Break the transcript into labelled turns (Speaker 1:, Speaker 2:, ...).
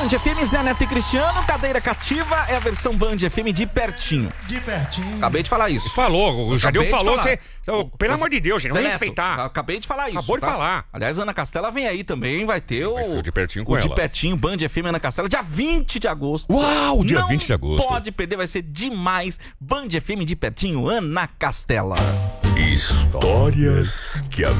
Speaker 1: Band FM, Zé Neto e Cristiano, cadeira cativa é a versão Band FM de pertinho.
Speaker 2: De pertinho.
Speaker 1: Acabei de falar isso.
Speaker 3: Falou, o Jadeu falou, você... Pelo amor de Deus, gente,
Speaker 1: Zé
Speaker 3: vamos
Speaker 1: Neto,
Speaker 3: respeitar.
Speaker 1: acabei de falar isso.
Speaker 3: Acabou de falar.
Speaker 1: Aliás, Ana Castela vem aí também, vai ter o...
Speaker 3: Vai ser o de pertinho com
Speaker 1: ela. O de
Speaker 3: ela.
Speaker 1: pertinho, Band FM, Ana Castela, dia 20 de agosto.
Speaker 3: Uau, dia 20 de agosto.
Speaker 1: Não pode perder, vai ser demais. Band FM de pertinho, Ana Castela.
Speaker 4: Histórias que a